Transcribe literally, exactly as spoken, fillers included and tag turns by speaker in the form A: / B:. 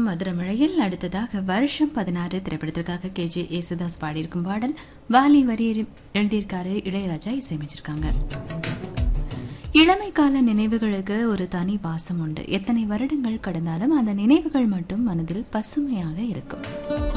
A: மதுரமழையில் அடுத்ததாக வருஷம் பதினாறு திரைப்படத்திற்காக கே ஜே யேசுதாஸ் பாடியிருக்கும் பாடல். வாலி வரி எழுதியிருக்காரு, இளையராஜா இசையமைச்சிருக்காங்க. இளமை கால நினைவுகளுக்கு ஒரு தனி வாசம் உண்டு. எத்தனை வருடங்கள் கடந்தாலும் அந்த நினைவுகள் மட்டும் மனதில் பசுமையாக இருக்கும்.